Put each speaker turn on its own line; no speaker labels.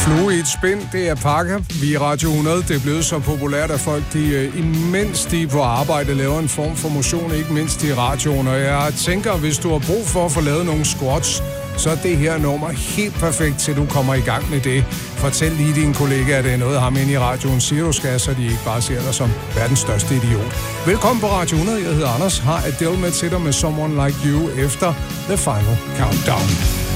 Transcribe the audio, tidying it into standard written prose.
Flue i et spind, det er Parker. Vi er Radio 100. Det er blevet så populært, at folk, imens de er på arbejde, laver en form for motion, ikke mindst i radioen. Og jeg tænker, hvis du har brug for at få lavet nogle squats, så er det her nummer helt perfekt, til du kommer i gang med det. Fortæl lige dine kollegaer, at det er noget, ham inde i radioen siger, du skal, så de ikke bare ser dig som verdens største idiot. Velkommen på Radio 100. Jeg hedder Anders. Har Adele med til dig med Someone Like You efter The Final Countdown.